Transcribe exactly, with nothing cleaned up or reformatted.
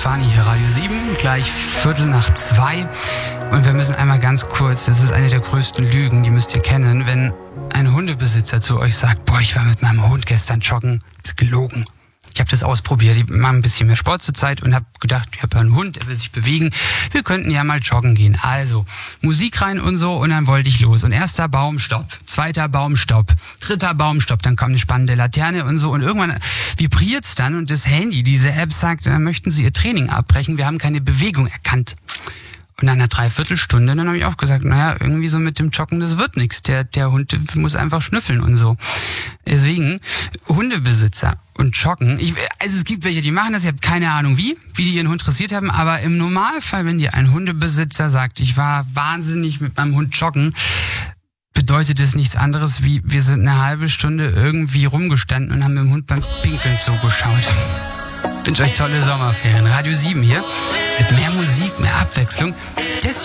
Stefani hier, Radio sieben, gleich Viertel nach zwei. Und wir müssen einmal ganz kurz, das ist eine der größten Lügen, die müsst ihr kennen, wenn ein Hundebesitzer zu euch sagt, boah, ich war mit meinem Hund gestern joggen, ist gelogen. Ich habe das ausprobiert, ich mache ein bisschen mehr Sport zur Zeit und habe gedacht, ich habe ja einen Hund, der will sich bewegen, wir könnten ja mal joggen gehen. Also, Musik rein und so und dann wollte ich los. Und erster Baumstopp, zweiter Baumstopp, dritter Baumstopp, dann kam eine spannende Laterne und so und irgendwann vibriert's dann und das Handy, diese App sagt, dann möchten Sie Ihr Training abbrechen, wir haben keine Bewegung erkannt. Und nach einer Dreiviertelstunde, dann habe ich auch gesagt, naja, irgendwie so mit dem Joggen, das wird nichts. Der, der Hund muss einfach schnüffeln und so. Deswegen, Hundebesitzer und Joggen, ich, also es gibt welche, die machen das, ich habe keine Ahnung wie, wie die ihren Hund dressiert haben, aber im Normalfall, wenn dir ein Hundebesitzer sagt, ich war wahnsinnig mit meinem Hund joggen, bedeutet es nichts anderes wie, wir sind eine halbe Stunde irgendwie rumgestanden und haben dem Hund beim Pinkeln zugeschaut. Ich wünsche euch tolle Sommerferien. Radio sieben hier, mit mehr Musik, mehr Abwechslung. Das